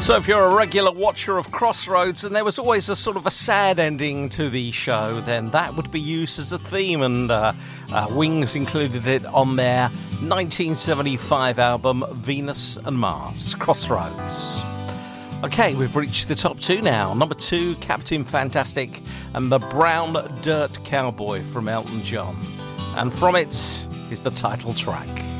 So if you're a regular watcher of Crossroads and there was always a sort of a sad ending to the show, then that would be used as a theme, and Wings included it on their 1975 album Venus and Mars, Crossroads. Okay, we've reached the top two now. Number 2, Captain Fantastic and the Brown Dirt Cowboy from Elton John. And from it is the title track.